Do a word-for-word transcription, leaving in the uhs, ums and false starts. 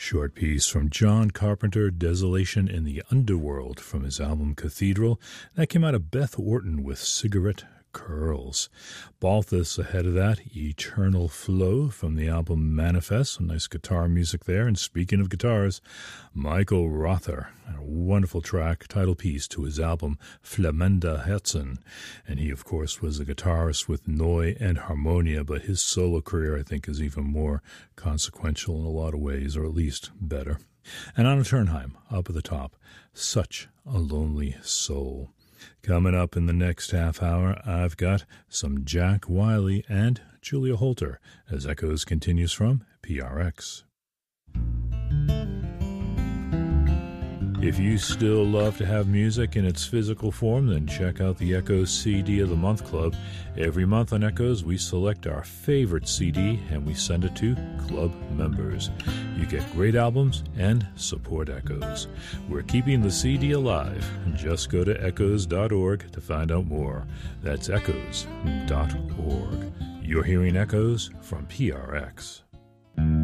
short piece from John Carpenter, Desolation in the Underworld, from his album Cathedral. That came out of Beth Orton with Cigarette Curls. Balthus ahead of that, Eternal Flow, from the album Manifest. Some nice guitar music there. And speaking of guitars, Michael Rother, a wonderful track, title piece to his album Flammende Herzen. And he, of course, was a guitarist with Neu! And Harmonia, but his solo career, I think, is even more consequential in a lot of ways, or at least better. And Anna Turnheim, up at the top, Such a Lonely Soul. Coming up in the next half hour, I've got some Jack Wiley and Julia Holter as Echoes continues from P R X. If you still love to have music in its physical form, then check out the Echoes C D of the Month Club. Every month on Echoes, we select our favorite C D and we send it to club members. You get great albums and support Echoes. We're keeping the C D alive. Just go to echoes dot org to find out more. That's echoes dot org. You're hearing Echoes from P R X.